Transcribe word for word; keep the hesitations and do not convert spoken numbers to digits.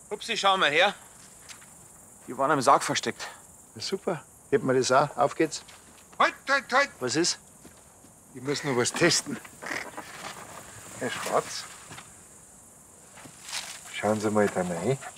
Upsi, schau mal her. Die waren am Sarg versteckt. Ja, super. Hebt mir das auch. Auf geht's. Halt, halt, halt! Was ist? Ich muss noch was testen. Herr Schwarz, schauen Sie mal da rein.